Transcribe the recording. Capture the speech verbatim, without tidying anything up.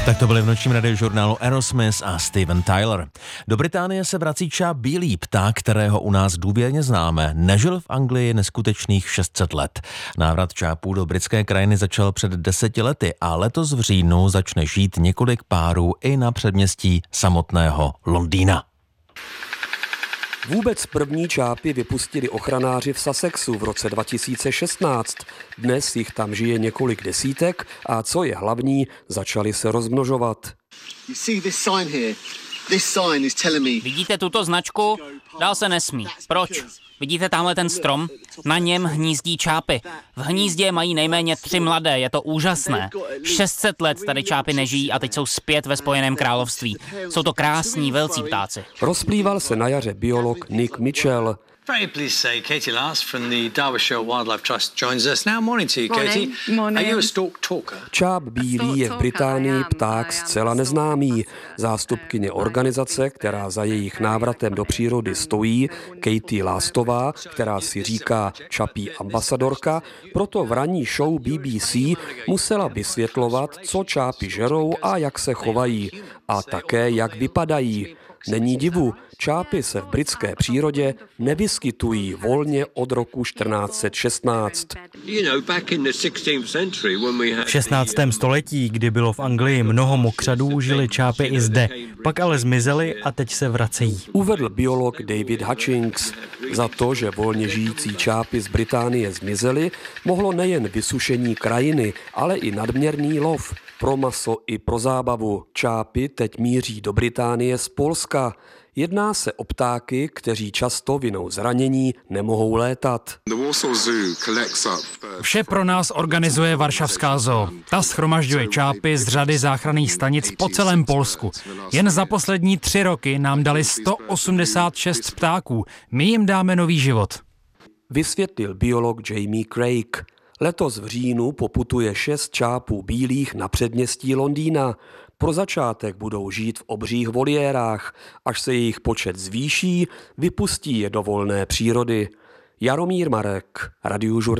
Tak to byly v nočním radiožurnálu Aerosmith a Steven Tyler. Do Británie se vrací čáp bílý pták, kterého u nás důvěrně známe. Nežil v Anglii neskutečných šest set let. Návrat čápů do britské krajiny začal před deseti lety a letos v říjnu začne žít několik párů i na předměstí samotného Londýna. Vůbec první čápy vypustili ochranáři v Sussexu v roce dva tisíce šestnáct. Dnes jich tam žije několik desítek a co je hlavní, začali se rozmnožovat. Vidíte tuto značku? Dál se nesmí. Proč? Vidíte tamhle ten strom? Na něm hnízdí čápy. V hnízdě mají nejméně tři mladé, je to úžasné. šest set let tady čápy nežijí a teď jsou zpět ve Spojeném království. Jsou to krásní velcí ptáci. Rozplýval se na jaře biolog Nick Mitchell. Very pleased to say Katie Last from the Derbyshire Wildlife Trust joins us now. Morning to you, Katie. Morning. Are you a stork talker? Čáp bílý je v Británii pták zcela neznámý. Zástupkyně organizace, která za jejich návratem do přírody stojí, Katie Lastová, která si říká čapí ambasadorka, proto v ranní show B B C musela vysvětlovat, co čápy žerou a jak se chovají. A také, jak vypadají. Není divu, čápy se v britské přírodě nevyskytují volně od roku čtrnáct set šestnáct. V šestnáctém století, kdy bylo v Anglii mnoho mokřadů, žili čápy i zde. Pak ale zmizely a teď se vracejí. Uvedl biolog David Hutchings. Za to, že volně žijící čápy z Británie zmizely, mohlo nejen vysušení krajiny, ale i nadměrný lov. Pro maso i pro zábavu. Čápy teď míří do Británie z Polska. Jedná se o ptáky, kteří často vinou zranění nemohou létat. Vše pro nás organizuje Varšavská zoo. Ta shromažďuje čápy z řady záchranných stanic po celém Polsku. Jen za poslední tři roky nám dali sto osmdesát šest ptáků. My jim dáme nový život. Vysvětlil biolog Jamie Craig. Letos v říjnu poputuje šest čápů bílých na předměstí Londýna. Pro začátek budou žít v obřích voliérách. Až se jejich počet zvýší, vypustí je do volné přírody. Jaromír Marek, Radiožurnál.